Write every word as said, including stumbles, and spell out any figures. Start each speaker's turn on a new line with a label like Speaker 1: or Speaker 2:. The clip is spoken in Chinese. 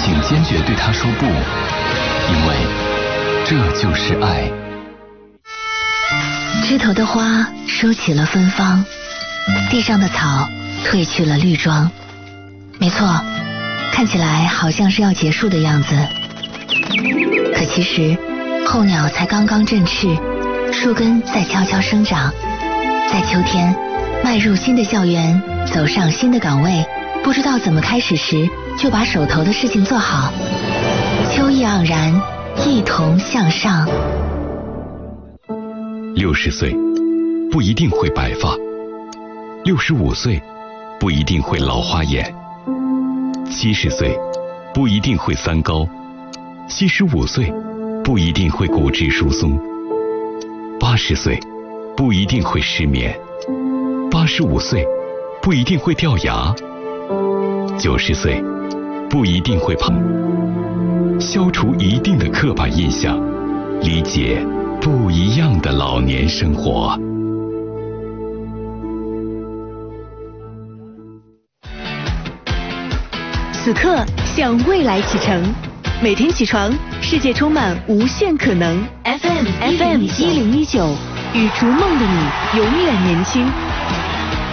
Speaker 1: 请坚决对它说不，因为这就是爱。
Speaker 2: 枝头的花收起了芬芳，地上的草褪去了绿装。没错，看起来好像是要结束的样子，可其实候鸟才刚刚振翅，树根在悄悄生长。在秋天迈入新的校园，走上新的岗位，不知道怎么开始时，就把手头的事情做好。秋意盎然，一同向上。
Speaker 3: 六十岁不一定会白发，六十五岁不一定会老花眼，七十岁不一定会三高，七十五岁不一定会骨质疏松，八十岁不一定会失眠，八十五岁不一定会掉牙，九十岁不一定会胖。消除一定的刻板印象，理解不一样的老年生活。
Speaker 4: 此刻向未来启程，每天起床，世界充满无限可能。F M F M 一零一九，与逐梦的你永远年轻。